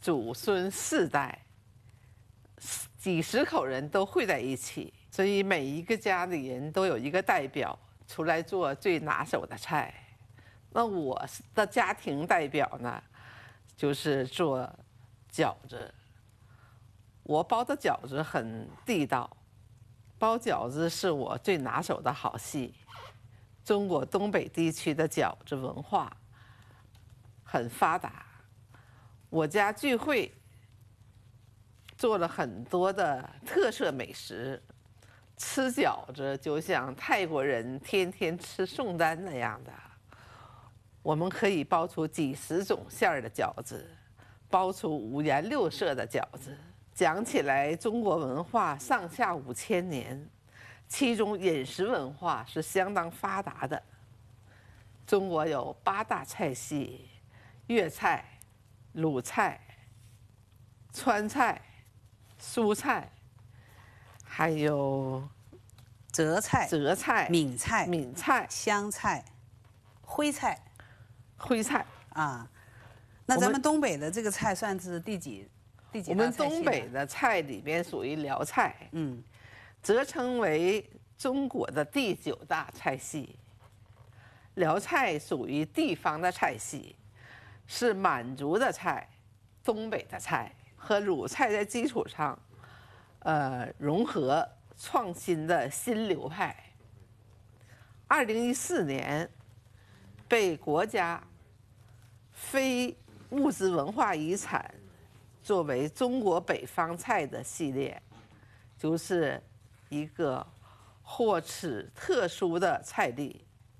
祖孙4代，几十口人都汇在一起，所以每一个家里人都有一个代表出来做最拿手的菜。那我的家庭代表呢，就是做饺子。我包的饺子很地道，包饺子是我最拿手的好戏。中国东北地区的饺子文化很发达，我家聚会做了很多的特色美食，吃饺子就像泰国人天天吃宋丹那样的。我们可以包出几十种馅儿的饺子，包出五颜六色的饺子。讲起来，中国文化上下5000年，其中饮食文化是相当发达的。中国有8大菜系：粤菜、鲁菜、川菜、蔬菜，还有浙菜、闽菜、湘菜、徽菜啊。那咱们东北的这个菜算是第几大菜系？ 我们东北的菜里面属于辽菜，则称为中国的第9大菜系。辽菜属于地方的菜系，是满族的菜、东北的菜和鲁菜在基础上，融合创新的新流派。2014年被国家非物质文化遗产作为中国北方菜的系列，就是一个获此特殊的菜例。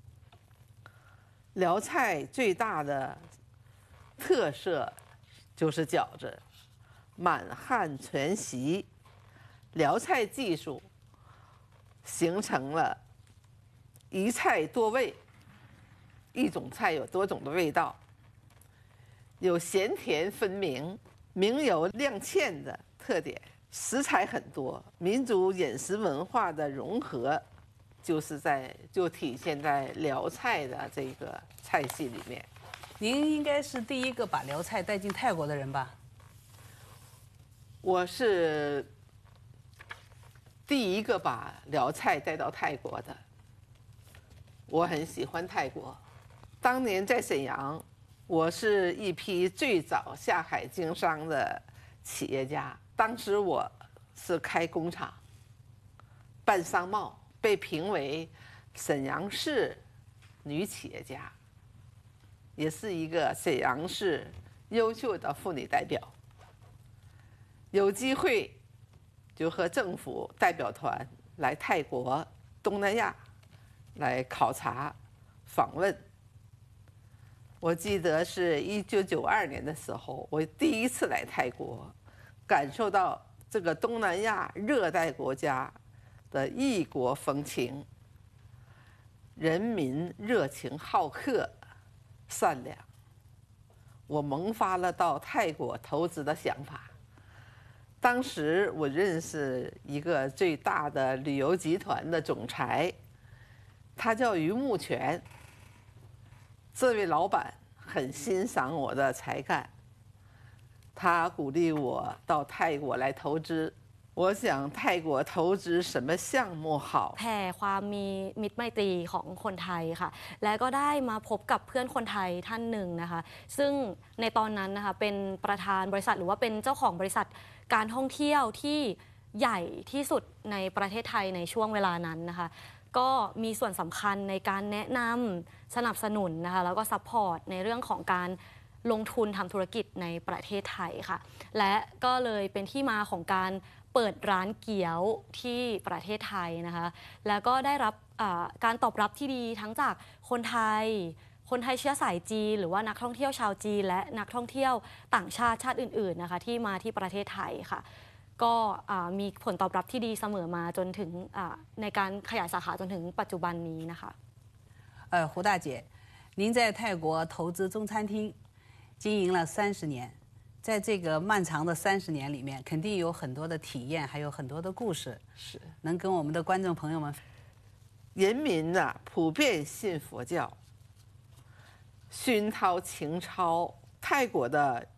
辽菜最大的特色就是饺子，满汉全席。辽菜技术形成了一菜多味，一种菜有多种的味道，有咸甜分明、明油亮芡的特点。食材很多，民族饮食文化的融合就体现在辽菜的这个菜系里面。 您应该是第一个把辽菜带进泰国的人吧？ 我是第一个把辽菜带到泰国的。我很喜欢泰国。当年在沈阳，我是一批最早下海经商的企业家。当时我是开工厂、办商贸，被评为沈阳市女企业家，也是一个沈阳市优秀的妇女代表。有机会就和政府代表团来泰国、东南亚来考察、访问。我记得是1992年的时候，我第一次来泰国，感受到这个东南亚热带国家的异国风情，人民热情好客、善良。我萌发了到泰国投资的想法。当时我认识一个最大的旅游集团的总裁，他叫于木全。这位老板很欣赏我的才干，他鼓励我到泰国来投资。我想泰国投资什么项目好？ แผ่ความมีมิตรไมตรีของคนไทยค่ะและก็ได้มาพบกับเพื่อนคนไทยท่านหนึ่งนะคะซึ่งในตอนนั้นนะคะเป็นประธานบริษัทหรือว่าเป็นเจ้าของบริษัทการท่องเที่ยวที่ใหญ่ที่สุดในประเทศไทยในช่วงเวลานั้นนะคะก็มีส่วนสำคัญในการแนะนำสนับสนุนนะคะแล้วก็ซัพพอร์ตในเรื่องของการลงทุนทำธุรกิจในประเทศไทยค่ะและก็เลยเป็นที่มาของการเปิดร้านเกี๊ยวที่ประเทศไทยนะคะแล้วก็ได้รับการตอบรับที่ดีทั้งจากคนไทยเชื้อสายจีนหรือว่านักท่องเที่ยวชาวจีนและนักท่องเที่ยวต่างชาติอื่นๆนะคะที่มาที่ประเทศไทยค่ะก็มีผลตอบรับที่ดีเสมอมาจนถึงในการขยายสาขาจนถึงปัจจุบันนี้นะคะ胡大姐，您在泰国投资中餐厅经营了30年，在这个漫长的30年里面，肯定有很多的体验，还有很多的故事， 是能跟我们的观众朋友们。 人民呢，普遍信佛教，熏陶情操。泰国的